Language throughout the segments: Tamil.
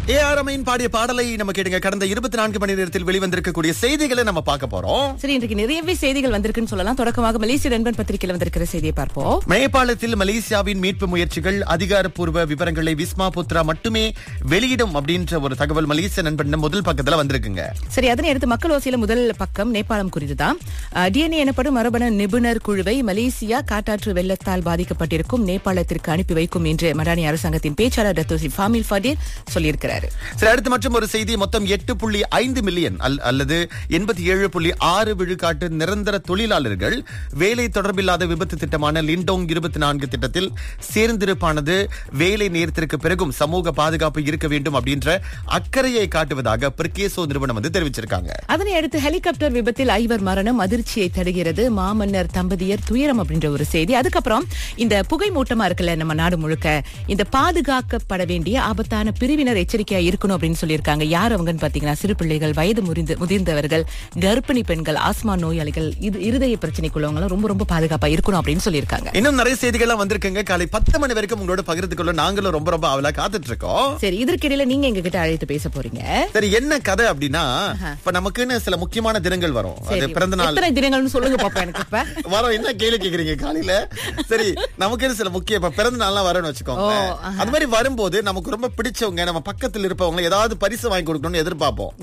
ஏஆர்எம்மின் பாடிய பாடலை நம்ம கேட்டுங்க. கடந்த 24 மணி நேரத்தில் வெளிவந்திருக்கக்கூடிய செய்திகளை நம்ம பார்க்க போறோம். சரி, இன்றைக்கு நிறையவே செய்திகள் வந்திருக்குன்னு சொல்லலாம். தொடக்கமாக மலேசிய நண்பன் பத்திரிகையில் வந்திருக்கிற செய்தியை பார்ப்போம். நேபாளத்தில் மலேசியாவின் மீட்பு முயற்சிகள் அதிகாரப்பூர்வ விவரங்களை விஸ்மா புத்ரா மட்டுமே வெளியிடும் அப்படின்ற ஒரு தகவல் மலேசிய நண்பன் முதல் பக்கத்துல வந்திருக்குங்க. சரி, அதனை அடுத்து மக்கள் ஓசையில முதல் பக்கம் நேபாளம் குறித்துதான். டிஎன்ஏ எனப்படும் மரபணு நிபுணர் குழுவை மலேசியா காட்டாற்று வெள்ளத்தால் பாதிக்கப்பட்டிருக்கும் நேபாளத்திற்கு அனுப்பி வைக்கும் என்று மடானி அரசாங்கத்தின் பேச்சாளர் டத்தோசி ஃபாமில் ஃபடீர் சொல்லியிருக்கிறார். சரி, அடுத்து மற்றும் ஒரு செய்தி. மொத்தம் 8.5 மில்லியன் அல்லது 87.6 விழுக்காட்டு நிரந்தர தொழிலாளர்கள் வேலை தொடர்பில்லாத விபத்து திட்டமான லிண்டோங் 24 திட்டத்தில் சேர்ந்திருப்பானது வேலை நேரத்திற்கு பிறகும் சமூக பாதுகாப்பு இருக்க வேண்டும் அப்படின்ற அக்கறையை காட்டுவதாக பிரிகேசோ நிறுவனம் தெரிவிச்சிருக்காங்க. அதனை அடுத்து ஹெலிகாப்டர் விபத்தில் 5 மரணம் அதிர்ச்சியை தருகிறது. மாமன்னர் தம்பதியர் துயரம் அப்படின்ற ஒரு செய்தி. அதுக்கப்புறம் இந்த புகை மூட்டமா இருக்குல்ல நம்ம நாடு முழுக்க, இந்த பாதுகாக்கப்பட வேண்டிய ஆபத்தான பிரிவினர் எச்சரிக்கையா இருக்கணும் அப்படின்னு சொல்லியிருக்காங்க. யார் அவங்கன்னு பாத்தீங்கன்னா சிறு பிள்ளைகள், வயது முதிர்ந்தவர்கள், கர்ப்பிணி பெண்கள், ஆஸ்மா நோயாளிகள், இருதய பிரச்சனைக்குள்ளவங்க ரொம்ப ரொம்ப பாதுகாப்பா இருக்கணும் அப்படின்னு சொல்லியிருக்காங்க. இன்னும் நிறைய செய்திகள்லாம் வந்திருக்குங்க. காலை 10 மணி வரைக்கும் உங்களோட பகிர்ந்து கொள்ள நாங்களும் ரொம்ப ரொம்ப அவலா காத்துட்டு இருக்கோம். சரி, இதற்கிடையில நீங்க எங்க கிட்ட அழைத்து பேச போறீங்க. சரி, என்ன கதை அப்படின்னா, இப்ப நமக்குன்னு சில முக்கியமான தினங்கள் வரும். அது பிறந்த நாள் எத்தனை தினங்கள்னு சொல்லுங்க பாப்பா. எனக்கு இப்ப வரும். என்ன கேள்வி கேக்குறீங்க காலையில? சரி, நமக்குன்னு சில முக்கிய பிறந்த நாள்லாம் வரணும்னு வச்சுக்கோங்க. அது மாதிரி வரும்போது நமக்கு ரொம்ப பிடிச்சவங்க, நம்ம பக்கத்துல இருப்பவங்க ஏதாவது பரிசு வாங்கி கொடுக்கணும்னு எதிர்பார்ப்போம்.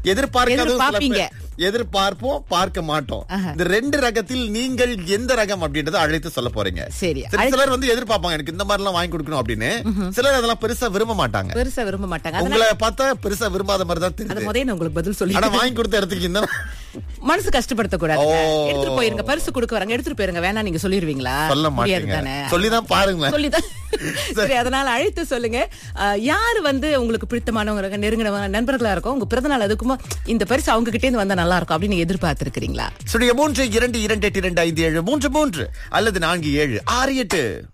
எதிர்பார்ப்போம், பார்க்க மாட்டோம். இந்த 2 ரகத்தில் நீங்கள் எந்த ரகம் அப்படின்றத அழைத்து சொல்ல போறீங்க. சரி, சிலர் எதிர்பார்ப்பாங்க எனக்கு இந்த மாதிரி எல்லாம் வாங்கி கொடுக்கணும் அப்படின்னு. சிலர் அதெல்லாம் பெருசா விரும்ப மாட்டாங்க. உங்களை பார்த்தா பெருசா விரும்பாத மாதிரி தான் தெரியுது. முதல்ல உங்களுக்கு பதில் சொல்லி ஆனா வாங்கி கொடுத்த இடத்துக்கு இந்த மனசு கஷ்டப்படுத்த கூடாது. எடுத்துட்டு போயிருங்க, பரிசு கொடுக்க வராங்க, எடுத்துட்டு போயிருங்க. வேணா நீங்க சொல்லிருவீங்களா? சொல்ல மாட்டீங்க. சொல்லிதான் பாருங்க. சொல்லிதான். சரி, அதனால அழைத்து சொல்லுங்க. யாரு உங்களுக்கு பிடித்தமானவங்க, நெருங்கினவங்க, நண்பர்களா இருக்கும், உங்க பிறந்தநாள் அதுக்குமா இந்த பரிசு அவங்க கிட்டே இருந்து வந்தா நல்லா இருக்கும் அப்படின்னு எதிர்பார்த்திருக்கீங்களா? 3 2 2 8 2 5 7 3 3 அல்லது 4 7 6 8